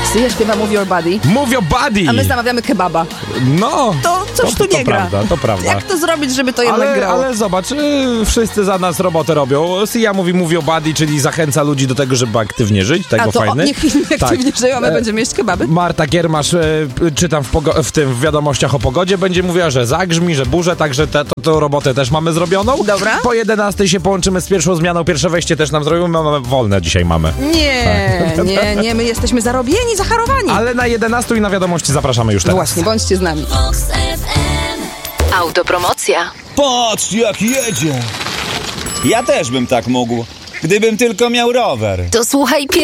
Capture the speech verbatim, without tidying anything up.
Sia śpiewa Move Your Body, Move Your Body! a my zamawiamy kebaba. No, To coś to, tu nie to gra. Prawda, to prawda. Jak to zrobić, żeby to jednak Ale, grało? ale zobacz, y, wszyscy za nas robotę robią. Sia mówi Move Your Body, czyli zachęca ludzi do tego, żeby aktywnie żyć. Tego A to fajny. o, niech inni aktywnie Tak. żyją, a my E, będziemy jeść kebaby? Marta Giermasz, e, czytam w, pogo- w tym w wiadomościach o pogodzie, będzie mówiła, że zagrzmi, że burze, także te, to, to robotę też mamy zrobioną. Dobra. Po jedenastej się połączymy z pierwszą zmianą, pierwsze wejście też nam zrobimy, mamy wolne dzisiaj mamy. Nie, nie, nie, my jesteśmy zarobieni, zacharowani. Ale na jedenastą i na wiadomości zapraszamy już No teraz. właśnie, bądźcie z nami. Autopromocja. Patrz jak jedzie! Ja też bym tak mógł, gdybym tylko miał rower. To słuchaj